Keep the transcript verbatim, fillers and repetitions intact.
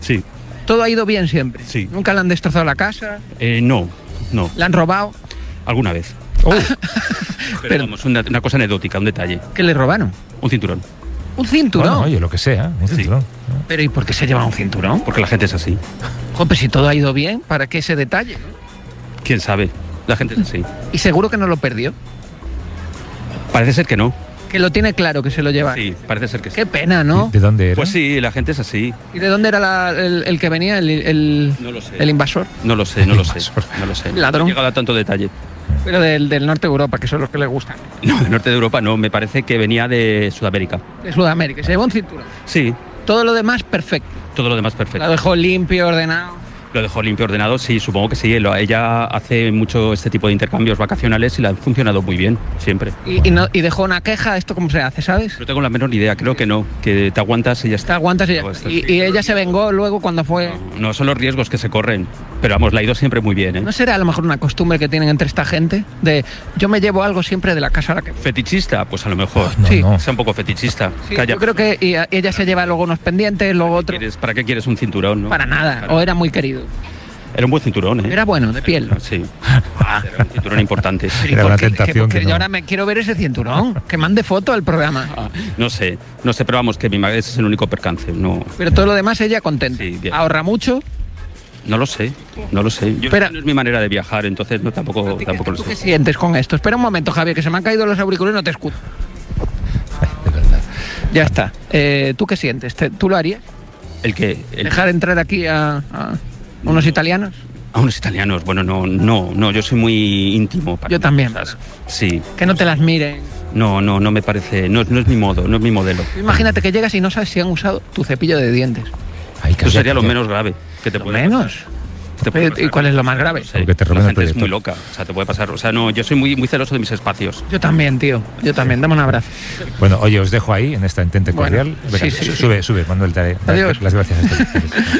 Sí. ¿Todo ha ido bien siempre? Sí. ¿Nunca le han destrozado la casa? Eh, no, no. ¿La han robado? Alguna vez. Oh. Pero, Pero- vamos, una, una cosa anecdótica, un detalle. ¿Qué le robaron? Un cinturón. ¿Un cinturón? Bueno, oye, lo que sea, un Sí. cinturón. ¿Pero y por qué se lleva un cinturón? Porque la gente es así. Joder, si todo ha ido bien, ¿para qué ese detalle? ¿no? ¿Quién sabe? La gente es así. Y seguro que no lo perdió. Parece ser que no. Que lo tiene claro que se lo lleva. Sí, parece ser que sí. Qué pena, ¿no? ¿De dónde era? Pues sí, la gente es así. ¿Y de dónde era la- el, el que venía, el, el- No lo sé. el invasor? No lo sé, no lo sé. Invasor. No lo sé. Ladrón. No he llegado a tanto detalle. Pero del, del norte de Europa, que son los que le gustan. No, del norte de Europa no. Me parece que venía de Sudamérica. De Sudamérica. Se llevó un cinturón. Sí, Todo lo demás, perfecto. todo lo demás perfecto. Lo dejó limpio, ordenado. Lo dejó limpio, ordenado, sí, supongo que sí. Lo- Ella hace mucho este tipo de intercambios vacacionales y le han funcionado muy bien, siempre. Y, y no, y dejó una queja. ¿Esto cómo se hace, sabes? No tengo la menor idea, creo que no, que te aguantas y ya Te está. aguantas y, ya- Pues, y, sí. y ella se vengó luego cuando fue... No, no son los riesgos que se corren, pero vamos, la ha ido siempre muy bien, ¿eh? ¿No será a lo mejor una costumbre que tienen entre esta gente? De yo me llevo algo siempre de la casa a la que... ¿Fetichista? Pues a lo mejor. No, sí. no. Sea un poco fetichista. Sí, Calla. yo creo que y- ella se lleva luego unos pendientes, luego otro... ¿Quieres- ¿Para qué quieres un cinturón, no? Para nada. Claro. O era muy querido. Era un buen cinturón, ¿eh? Era bueno, de piel. Sí. Era un cinturón importante. Pero ¿y Era por una qué- tentación que- que que no. yo ahora me quiero ver ese cinturón. Que mande foto al programa. Ah, no sé, no sé, pero vamos, que mi madre ese es el único percance. No, Pero todo lo demás ella contenta. Sí, bien. Ahorra mucho. no lo sé, no lo sé. Yo Espera. no es mi manera de viajar, entonces no, tampoco, ¿Tú tampoco lo qué sé. sientes con esto? Espera un momento, Javier, que se me han caído los auriculares y no te escucho. De verdad. Ya está. Eh, ¿Tú qué sientes? ¿Te- ¿Tú lo harías? ¿El qué? El- ¿Dejar entrar aquí a, a unos italianos? A unos italianos, bueno, no, no, no, yo soy muy íntimo. para Yo esas también. cosas. Sí, Que no te las miren. no, no, no me parece, no, no es mi modo, no es mi modelo. Tú imagínate que llegas y no sabes si han usado tu cepillo de dientes. Ay, Eso calla, sería lo calla. menos grave que te Lo puede menos. pasar. Te puede ¿Y pasar. cuál es lo más grave? No sé, Porque te la roben el gente es proyector. muy loca, o sea, te puede pasar. O sea, no, yo soy muy, muy celoso de mis espacios. Yo también, tío. Yo también. Dame un abrazo. Bueno, oye, os dejo ahí en esta entente Bueno, cordial. Venga, sí, sí, sí. sube, sube, Manuel, dale, dale Adiós. las gracias a todos.